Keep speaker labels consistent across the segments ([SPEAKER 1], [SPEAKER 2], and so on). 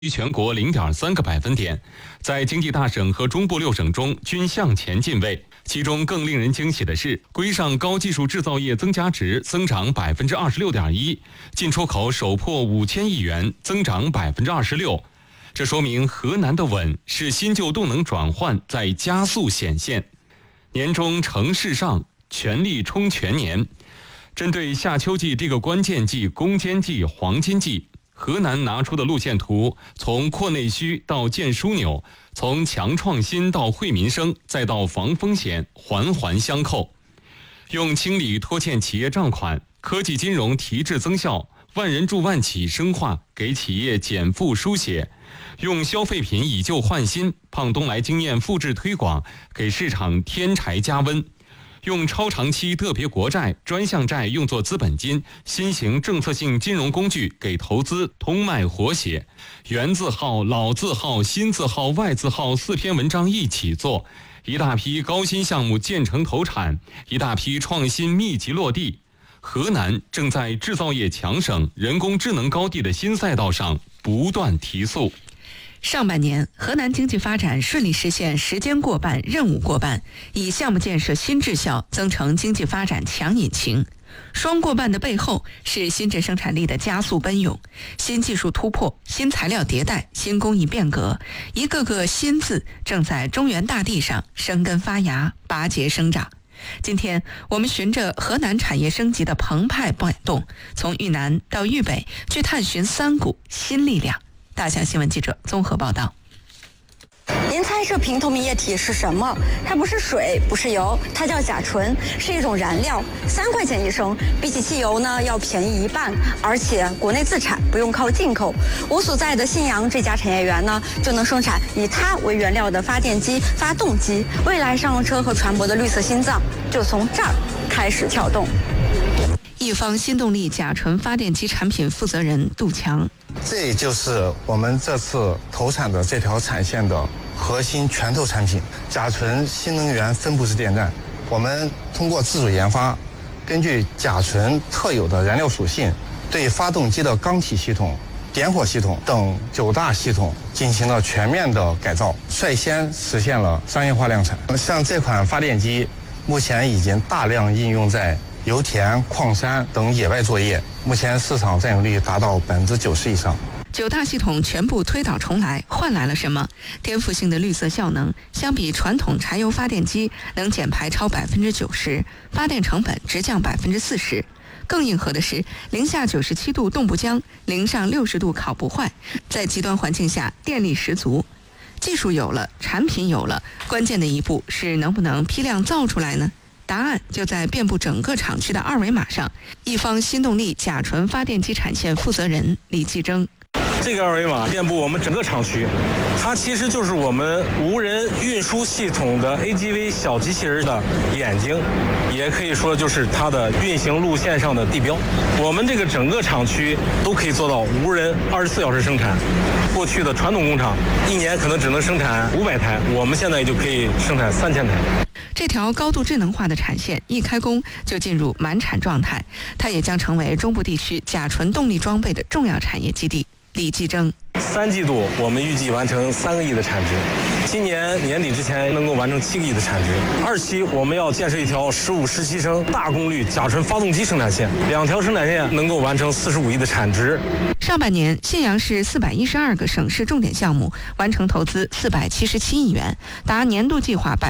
[SPEAKER 1] 居全国0.3个百分点，在经济大省和中部6省中均向前进位。其中更令人惊喜的是，规上高技术制造业增加值增长26.1%，进出口首破5000亿元，增长26%。这说明河南的稳是新旧动能转换在加速显现。年终成事上，全力冲全年。针对夏秋季这个关键季、攻坚季、黄金季，河南拿出的路线图，从扩内需到建枢纽，从强创新到惠民生，再到防风险，环环相扣。用清理拖欠企业账款、科技金融提质增效、万人助万企深化，给企业减负输血；用消费品以旧换新，胖东来经验复制推广，给市场添柴加温。用超长期特别国债、专项债用作资本金，新型政策性金融工具给投资通脉活血。原字号、老字号、新字号、外字号4篇文章一起做，一大批高新项目建成投产，一大批创新密集落地。河南正在制造业强省、人工智能高地的新赛道上不断提速。
[SPEAKER 2] 上半年，河南经济发展顺利实现时间过半、任务过半，以项目建设新质效增成经济发展强引擎。双过半的背后是新质生产力的加速奔涌，新技术突破、新材料迭代、新工艺变革，一个个新字正在中原大地上生根发芽、拔节生长。今天我们循着河南产业升级的澎湃摆动，从豫南到豫北，去探寻3股新力量。大象新闻记者综合报道。
[SPEAKER 3] 您猜这瓶透明液体是什么？它不是水，不是油，它叫甲醇，是一种燃料，3块钱一升，比起汽油呢要便宜1半，而且国内自产，不用靠进口。我所在的信阳这家产业园呢，就能生产以它为原料的发电机、发动机，未来商用车和船舶的绿色心脏就从这儿开始跳动。
[SPEAKER 2] 一方新动力甲醇发电机产品负责人杜强，
[SPEAKER 4] 这就是我们这次投产的这条产线的核心拳头产品——甲醇新能源分布式电站。我们通过自主研发，根据甲醇特有的燃料属性，对发动机的缸体系统、点火系统等9大系统进行了全面的改造，率先实现了商业化量产。像这款发电机，目前已经大量应用在油田、矿山等野外作业，目前市场占有率达到90%以上。
[SPEAKER 2] 9大系统全部推倒重来，换来了什么？颠覆性的绿色效能，相比传统柴油发电机能减排超90%，发电成本直降40%。更硬核的是，零下97度冻不僵，零上60度烤不坏，在极端环境下电力十足。技术有了，产品有了，关键的一步是能不能批量造出来呢？答案就在遍布整个厂区的2维码上。一方新动力甲醇发电机产线负责人李继征，
[SPEAKER 5] 这个2维码遍布我们整个厂区，它其实就是我们无人运输系统的 AGV 小机器人的眼睛，也可以说就是它的运行路线上的地标。我们这个整个厂区都可以做到无人24小时生产。过去的传统工厂1年可能只能生产500台，我们现在就可以生产3000台。
[SPEAKER 2] 这条高度智能化的产线一开工就进入满产状态，它也将成为中部地区甲醇动力装备的重要产业基地。李继征
[SPEAKER 5] ，3季度我们预计完成3个亿的产值，今年年底之前能够完成7个亿的产值。2期我们要建设一条15、17升大功率甲醇发动机生产线，2条生产线能够完成45亿的产值。
[SPEAKER 2] 上半年，信阳市412个省市重点项目完成投资477亿元，达年度计划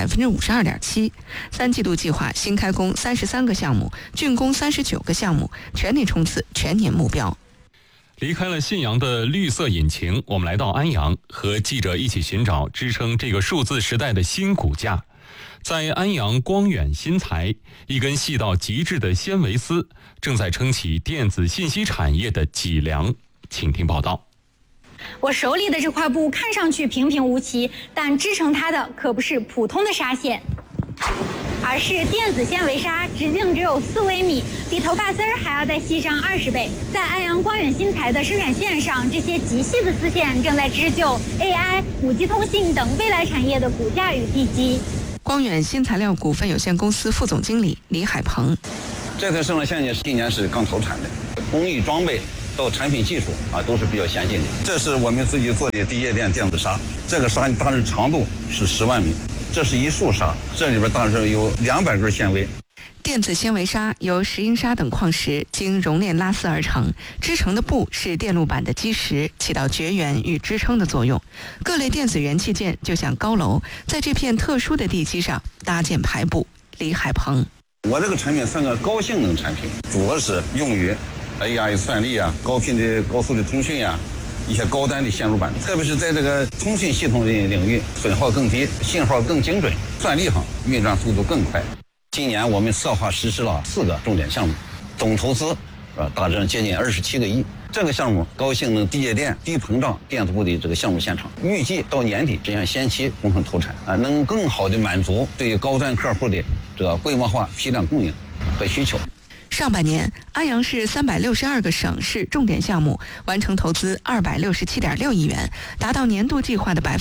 [SPEAKER 2] 52.7%。3季度计划新开工33个项目，竣工39个项目，全力冲刺全年目标。
[SPEAKER 1] 离开了信阳的绿色引擎，我们来到安阳，和记者一起寻找支撑这个数字时代的新骨架。在安阳光远新材，一根细到极致的纤维丝正在撑起电子信息产业的脊梁。请听报道。
[SPEAKER 6] 我手里的这块布看上去平平无奇，但织成它的可不是普通的纱线，而是电子纤维纱，直径只有4微米，比头发丝儿还要再细上20倍。在安阳光远新材的生产线上，这些极细的丝线正在织就 AI、5G 通信等未来产业的骨架与地基。
[SPEAKER 2] 光远新材料股份有限公司副总经理李海鹏，
[SPEAKER 7] 这台生产线是今年是刚投产的，工艺装备到产品技术都是比较先进的。这是我们自己做的第一电电子纱，这个纱大致长度是10万米，这是一束纱，这里边大致有200根纤维。
[SPEAKER 2] 电子纤维纱由石英砂等矿石经熔炼拉丝而成，织成的布是电路板的基石，起到绝缘与支撑的作用。各类电子元器件就像高楼，在这片特殊的地基上搭建排布。李海鹏，
[SPEAKER 7] 我这个产品算个高性能产品，主要是用于 AI 算力高频的高速的通讯一些高端的线路板，特别是在这个通讯系统的领域，损耗更低，信号更精准，算力运转速度更快。今年我们策划实施了4个重点项目，总投资大致接近27个亿。这个项目高性能低节电、低膨胀电子布的这个项目现场，预计到年底这样先期工程投产能更好的满足对高端客户的这个规模化批量供应和需求。
[SPEAKER 2] 上半年，安阳市362个省市重点项目完成投资267.6亿元，达到年度计划的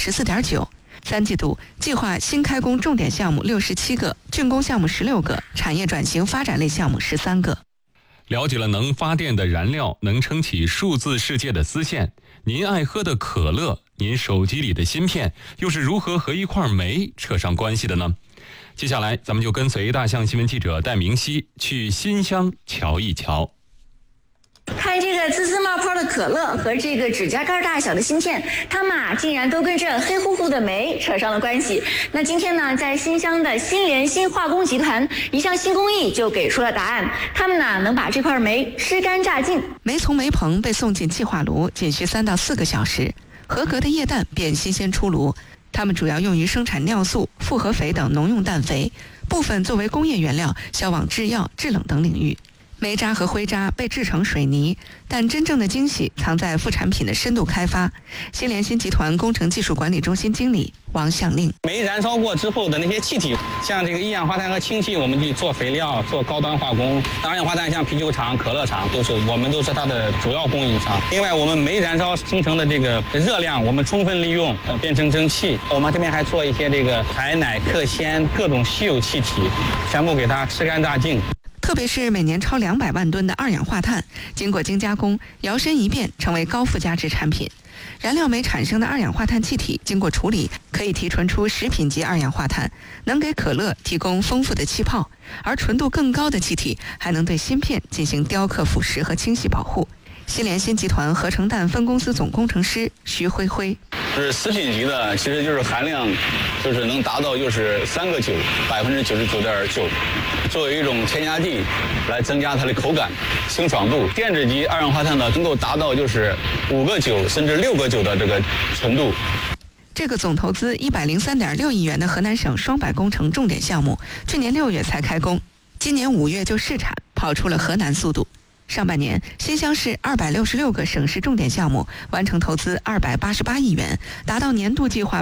[SPEAKER 2] 54.9%。3季度计划新开工重点项目67个，竣工项目16个，产业转型发展类项目13个。
[SPEAKER 1] 了解了能发电的燃料能撑起数字世界的丝线，您爱喝的可乐，您手机里的芯片，又是如何和一块煤扯上关系的呢？接下来咱们就跟随大象新闻记者戴明熙去新乡瞧一瞧。
[SPEAKER 6] 看这个滋滋冒泡的可乐和这个指甲盖大小的芯片，它们竟然都跟这黑乎乎的煤扯上了关系。那今天呢，在新乡的新联新化工集团一项新工艺就给出了答案，他们呢能把这块煤湿干榨净，
[SPEAKER 2] 煤从煤棚被送进气化炉，仅需3到4个小时，合格的液氮便新鲜出炉。它们主要用于生产尿素、复合肥等农用氮肥，部分作为工业原料销往制药、制冷等领域。煤渣和灰渣被制成水泥，但真正的惊喜藏在副产品的深度开发。新联新集团工程技术管理中心经理王向令，
[SPEAKER 8] 煤燃烧过之后的那些气体，像这个一氧化碳和氢气，我们去做肥料、做高端化工。二氧化碳像啤酒厂、可乐厂我们都是它的主要供应商。另外，我们煤燃烧形成的这个热量，我们充分利用，变成蒸汽。我们这边还做一些这个海氖、氪氙各种稀有气体，全部给它湿干榨净。
[SPEAKER 2] 特别是每年超200万吨的二氧化碳，经过精加工，摇身一变成为高附加值产品。燃料煤产生的二氧化碳气体经过处理，可以提纯出食品级二氧化碳，能给可乐提供丰富的气泡，而纯度更高的气体还能对芯片进行雕刻、腐蚀和清洗保护。新联新集团合成氮分公司总工程师徐辉辉，
[SPEAKER 8] 是食品级的，其实就是含量就是能达到就是3个9，99.9%，作为一种添加剂来增加它的口感、清爽度。电子级二氧化碳呢，能够达到就是5个9甚至6个9的这个程度。
[SPEAKER 2] 这个总投资103.6亿元的河南省双柏工程重点项目，去年6月才开工，今年5月就试产，跑出了河南速度。上半年，新乡市266个省市重点项目完成投资288亿元，达到年度计划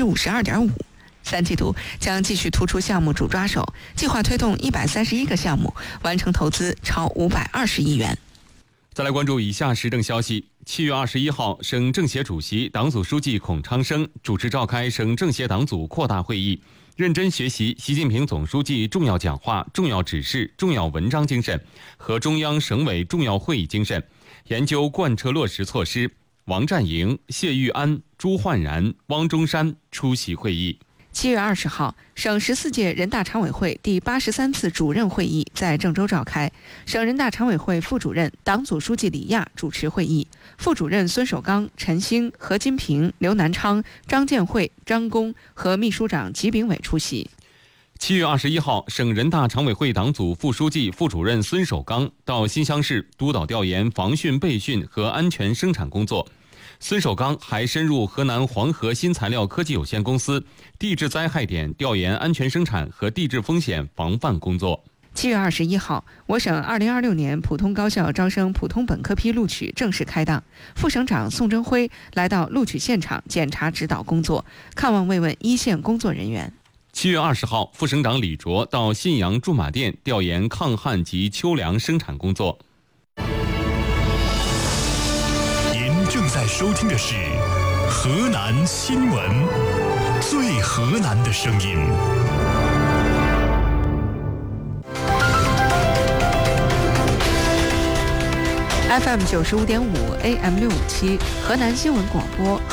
[SPEAKER 2] 52.5%。3季度将继续突出项目主抓手，计划推动131个项目，完成投资超520亿元。
[SPEAKER 1] 再来关注以下时政消息。7月21号，省政协主席、党组书记孔昌生主持召开省政协党组扩大会议，认真学习习近平总书记重要讲话、重要指示、重要文章精神和中央省委重要会议精神，研究贯彻落实措施。王占营、谢玉安、朱焕然、汪中山出席会议。
[SPEAKER 2] 7月20号，省14届人大常委会第83次主任会议在郑州召开，省人大常委会副主任、党组书记李亚主持会议，副主任孙守刚、陈兴、何金平、刘南昌、张建慧、张工和秘书长吉炳伟出席。
[SPEAKER 1] 7月21号，省人大常委会党组副书记、副主任孙守刚到新乡市督导调研防汛备汛和安全生产工作。孙守刚还深入河南黄河新材料科技有限公司地质灾害点调研安全生产和地质风险防范工作。
[SPEAKER 2] 7月21号，我省2026年普通高校招生普通本科批录取正式开档，副省长宋征辉来到录取现场检查指导工作，看望慰问一线工作人员。
[SPEAKER 1] 7月20号，副省长李卓到信阳驻马店调研抗旱及秋粮生产工作。
[SPEAKER 9] 正在收听的是河南新闻，最河南的声音。
[SPEAKER 2] FM 95.5 AM 657，河南新闻广播。